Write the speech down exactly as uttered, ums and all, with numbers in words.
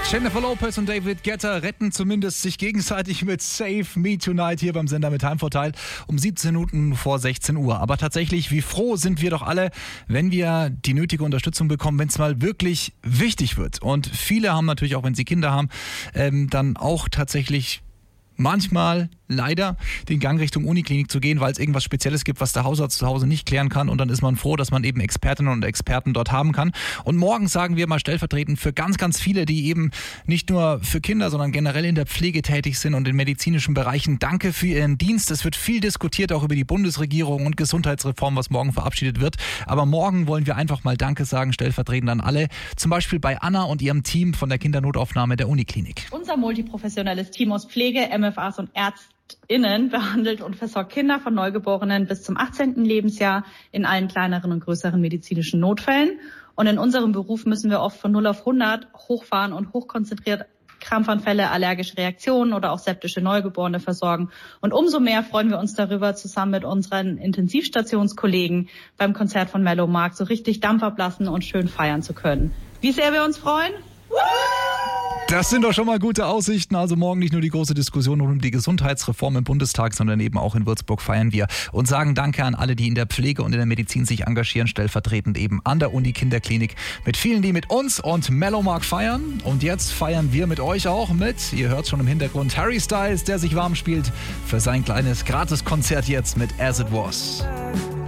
Jennifer Lopez und David Guetta retten zumindest sich gegenseitig mit Save Me Tonight hier beim Sender mit Heimvorteil um siebzehn Minuten vor sechzehn Uhr. Aber tatsächlich, wie froh sind wir doch alle, wenn wir die nötige Unterstützung bekommen, wenn es mal wirklich wichtig wird. Und viele haben natürlich auch, wenn sie Kinder haben, ähm, dann auch tatsächlich manchmal leider den Gang Richtung Uniklinik zu gehen, weil es irgendwas Spezielles gibt, was der Hausarzt zu Hause nicht klären kann, und dann ist man froh, dass man eben Expertinnen und Experten dort haben kann. Und morgen sagen wir mal stellvertretend für ganz, ganz viele, die eben nicht nur für Kinder, sondern generell in der Pflege tätig sind und in medizinischen Bereichen, danke für Ihren Dienst. Es wird viel diskutiert, auch über die Bundesregierung und Gesundheitsreform, was morgen verabschiedet wird. Aber morgen wollen wir einfach mal Danke sagen, stellvertretend an alle, zum Beispiel bei Anna und ihrem Team von der Kindernotaufnahme der Uniklinik. Unser multiprofessionelles Team aus Pflege, M F As und ÄrztInnen behandelt und versorgt Kinder von Neugeborenen bis zum achtzehnten Lebensjahr in allen kleineren und größeren medizinischen Notfällen. Und in unserem Beruf müssen wir oft von null auf hundert hochfahren und hochkonzentriert Krampfanfälle, allergische Reaktionen oder auch septische Neugeborene versorgen. Und umso mehr freuen wir uns darüber, zusammen mit unseren Intensivstationskollegen beim Konzert von Mellow Mark so richtig Dampf ablassen und schön feiern zu können. Wie sehr wir uns freuen? Das sind doch schon mal gute Aussichten. Also morgen nicht nur die große Diskussion rund um die Gesundheitsreform im Bundestag, sondern eben auch in Würzburg feiern wir und sagen Danke an alle, die in der Pflege und in der Medizin sich engagieren, stellvertretend eben an der Uni Kinderklinik. Mit vielen, die mit uns und Mellow Mark feiern. Und jetzt feiern wir mit euch auch mit, ihr hört schon im Hintergrund, Harry Styles, der sich warm spielt für sein kleines Gratiskonzert jetzt mit As It Was.